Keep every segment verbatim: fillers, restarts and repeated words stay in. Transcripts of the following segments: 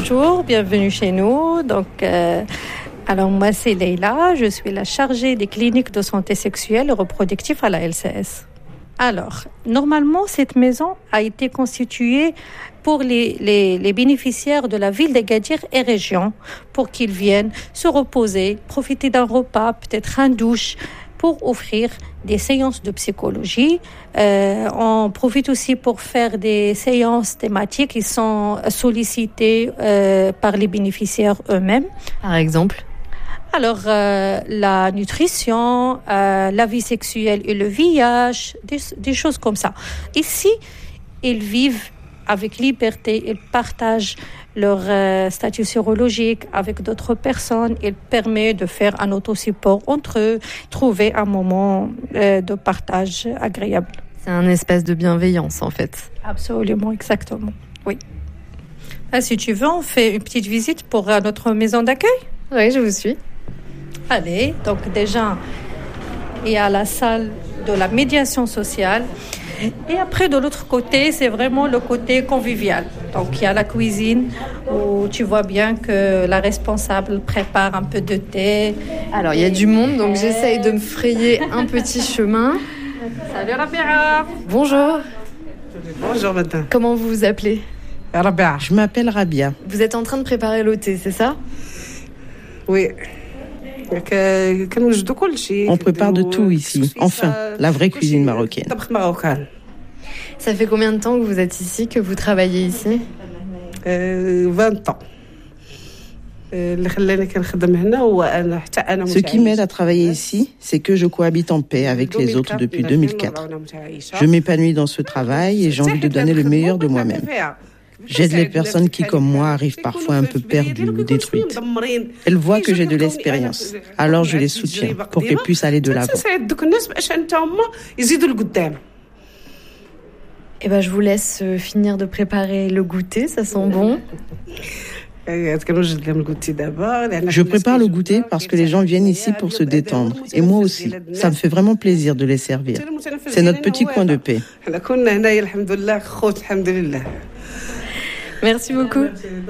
bonjour, bienvenue chez nous. Donc, euh, alors moi c'est Leïla, je suis la chargée des cliniques de santé sexuelle et reproductive à la L C S. Alors, normalement, cette maison a été constituée pour les, les, les bénéficiaires de la ville d'Agadir et région, pour qu'ils viennent se reposer, profiter d'un repas, peut-être un douche, pour offrir des séances de psychologie. Euh, on profite aussi pour faire des séances thématiques qui sont sollicitées euh, par les bénéficiaires eux-mêmes. Par exemple ? Alors, euh, la nutrition, euh, la vie sexuelle et le V I H, des, des choses comme ça. Ici, ils vivent avec liberté, ils partagent leur euh, statut sérologique avec d'autres personnes. Il permet de faire un autosupport entre eux, trouver un moment euh, de partage agréable. C'est un espace de bienveillance, en fait. Absolument, exactement, oui. Ah, si tu veux, on fait une petite visite pour euh, notre maison d'accueil. Oui, je vous suis. Allez, donc déjà, il y a la salle de la médiation sociale. Et après, de l'autre côté, c'est vraiment le côté convivial. Donc, il y a la cuisine où tu vois bien que la responsable prépare un peu de thé. Alors, il y a du monde, donc j'essaye de me frayer un petit chemin. Salut Rabia. Bonjour. Bonjour madame. Comment vous vous appelez ? Rabia. Je m'appelle Rabia. Vous êtes en train de préparer le thé, c'est ça ? Oui. On prépare de tout ici. Enfin, la vraie cuisine marocaine. Ça fait combien de temps que vous êtes ici, que vous travaillez ici ? euh, vingt ans. Ce qui m'aide à travailler ici, c'est que je cohabite en paix avec les autres depuis deux mille quatre. Je m'épanouis dans ce travail et j'ai envie de donner le meilleur de moi-même. J'aide les personnes qui, comme moi, arrivent parfois un peu perdues ou détruites. Elles voient que j'ai de l'expérience, alors je les soutiens pour qu'elles puissent aller de l'avant. Eh ben, je vous laisse finir de préparer le goûter, ça sent bon. Je prépare le goûter parce que les gens viennent ici pour se détendre. Et moi aussi, ça me fait vraiment plaisir de les servir. C'est notre petit coin de paix. Merci beaucoup.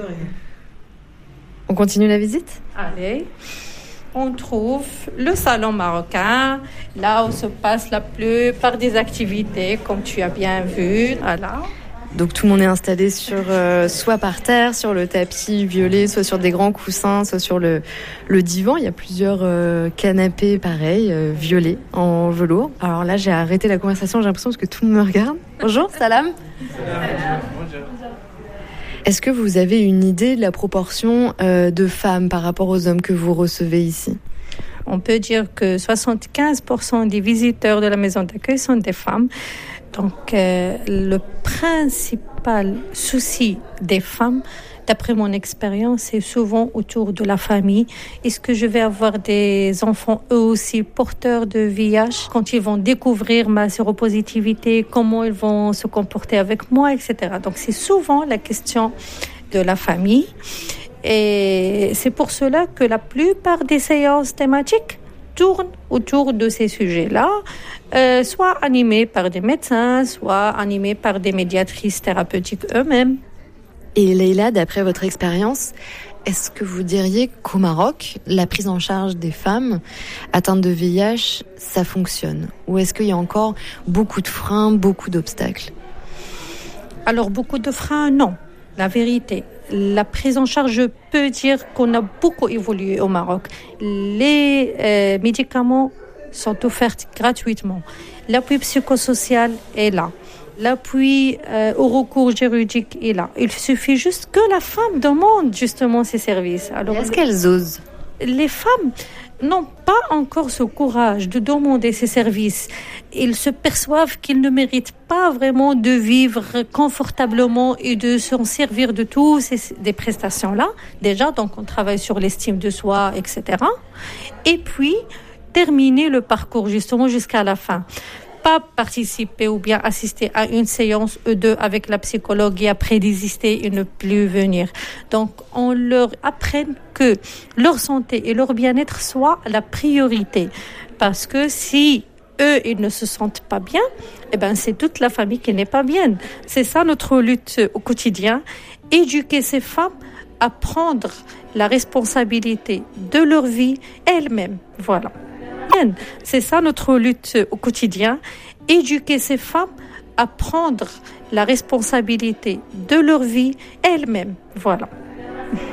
On continue la visite ? Allez. On trouve le salon marocain, là où se passe la plupart des activités, comme tu as bien vu. Voilà. Donc tout le monde est installé sur, euh, soit par terre, sur le tapis violet, soit sur des grands coussins, soit sur le, le divan. Il y a plusieurs euh, canapés pareils, euh, violets, en velours. Alors là, j'ai arrêté la conversation, j'ai l'impression parce que tout le monde me regarde. Bonjour, salam. Bonjour. Est-ce que vous avez une idée de la proportion euh, de femmes par rapport aux hommes que vous recevez ici ? On peut dire que soixante-quinze pour cent des visiteurs de la maison d'accueil sont des femmes. Donc, euh, le principal souci des femmes, d'après mon expérience, c'est souvent autour de la famille. Est-ce que je vais avoir des enfants eux aussi porteurs de V I H quand ils vont découvrir ma séropositivité, comment ils vont se comporter avec moi, et cetera. Donc, c'est souvent la question de la famille. Et c'est pour cela que la plupart des séances thématiques tournent autour de ces sujets-là, euh, soit animés par des médecins, soit animés par des médiatrices thérapeutiques eux-mêmes. Et Leïla, d'après votre expérience, est-ce que vous diriez qu'au Maroc, la prise en charge des femmes atteintes de V I H, ça fonctionne ? Ou est-ce qu'il y a encore beaucoup de freins, beaucoup d'obstacles ? Alors, beaucoup de freins, non. La vérité, la prise en charge, je peux dire qu'on a beaucoup évolué au Maroc. Les euh, médicaments sont offerts gratuitement. L'appui psychosocial est là. L'appui euh, au recours juridique est là. Il suffit juste que la femme demande justement ces services. Alors, est-ce qu'elles osent ? Les femmes n'ont pas encore ce courage de demander ces services. Ils se perçoivent qu'ils ne méritent pas vraiment de vivre confortablement et de s'en servir de toutes ces des prestations-là. Déjà, donc on travaille sur l'estime de soi, et cetera. Et puis, terminer le parcours justement jusqu'à la fin. Pas participer ou bien assister à une séance E deux avec la psychologue et après désister et ne plus venir. Donc, on leur apprend que leur santé et leur bien-être soient la priorité. Parce que si eux, ils ne se sentent pas bien, eh ben, c'est toute la famille qui n'est pas bien. C'est ça notre lutte au quotidien. Éduquer ces femmes à prendre la responsabilité de leur vie elles-mêmes. Voilà. C'est ça notre lutte au quotidien. Éduquer ces femmes à prendre la responsabilité de leur vie elles-mêmes. Voilà.